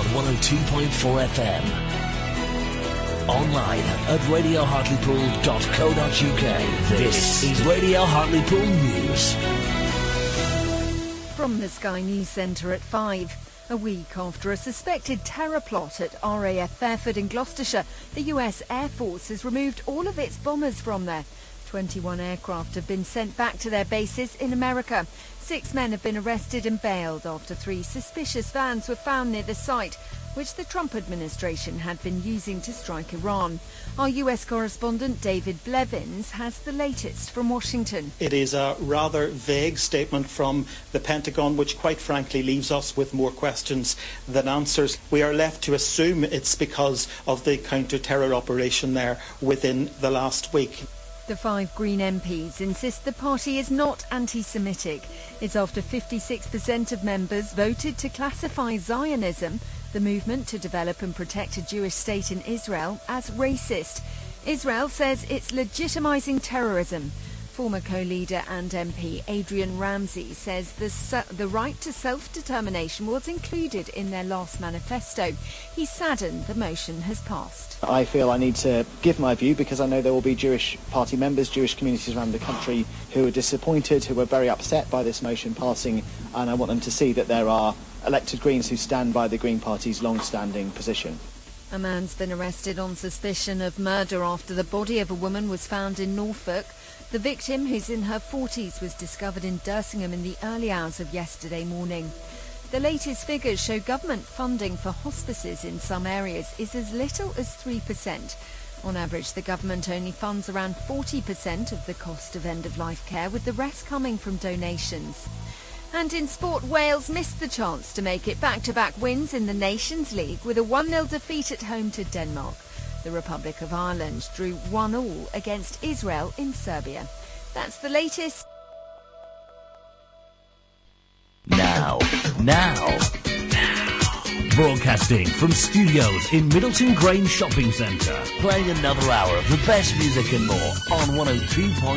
on 102.4 FM. Online at radiohartlepool.co.uk. This is Radio Hartlepool News. From the Sky News Centre at 5. A week after a suspected terror plot at RAF Fairford in Gloucestershire, the US Air Force has removed all of its bombers from there. 21 aircraft have been sent back to their bases in America. 6 men have been arrested and bailed after 3 suspicious vans were found near the site, which the Trump administration had been using to strike Iran. Our US correspondent David Blevins has the latest from Washington. It is a rather vague statement from the Pentagon, which quite frankly leaves us with more questions than answers. We are left to assume it's because of the counter-terror operation there within the last week. The 5 Green MPs insist the party is not anti-Semitic. It's after 56% of members voted to classify Zionism, the movement to develop and protect a Jewish state in Israel, as racist. Israel says it's legitimising terrorism. Former co-leader and MP Adrian Ramsey says the right to self-determination was included in their last manifesto. He's saddened the motion has passed. I feel I need to give my view because I know there will be Jewish party members, Jewish communities around the country who are disappointed, who are very upset by this motion passing, and I want them to see that there are elected Greens who stand by the Green Party's long-standing position. A man's been arrested on suspicion of murder after the body of a woman was found in Norfolk. The victim, who's in her 40s, was discovered in Dersingham in the early hours of yesterday morning. The latest figures show government funding for hospices in some areas is as little as 3%. On average, the government only funds around 40% of the cost of end-of-life care, with the rest coming from donations. And in sport, Wales missed the chance to make it back-to-back wins in the Nations League with a 1-0 defeat at home to Denmark. The Republic of Ireland drew 1-1 against Israel in Serbia. That's the latest. Now. Broadcasting from studios in Middleton Grange Shopping Centre. Playing another hour of the best music and more on 102.4